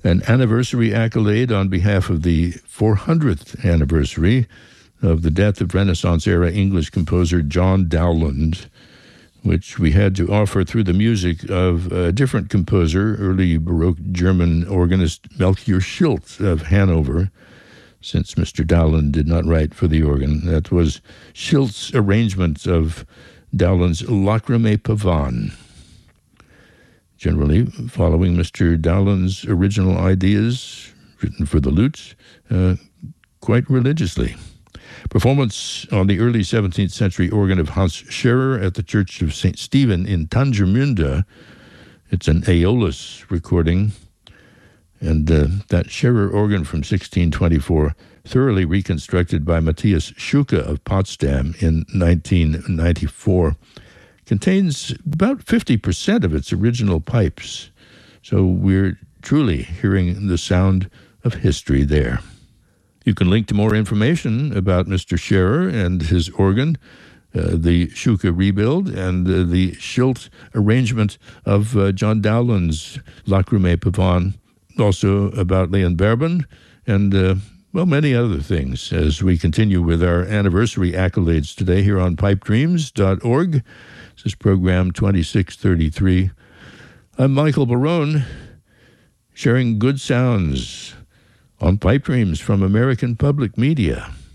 an anniversary accolade on behalf of the 400th anniversary of the death of Renaissance-era English composer John Dowland, which we had to offer through the music of a different composer, early Baroque German organist Melchior Schildt of Hanover, since Mr. Dowland did not write for the organ. That was Schildt's arrangement of Dowland's Lacrimae Pavane, generally following Mr. Dowland's original ideas, written for the lute, quite religiously. Performance on the early 17th century organ of Hans Scherer at the Church of St. Stephen in Tangermünde. It's an Aeolus recording, and that Scherer organ from 1624, thoroughly reconstructed by Matthias Schucke of Potsdam in 1994, contains about 50% of its original pipes. So we're truly hearing the sound of history there. You can link to more information about Mr. Scherer and his organ, the Schucke rebuild, and the Schildt arrangement of John Dowland's Lacrimae Pavane, also about Leon Berben, and many other things as we continue with our anniversary accolades today here on pipedreams.org. This is program 2633. I'm Michael Barone, sharing good sounds on Pipe Dreams from American Public Media.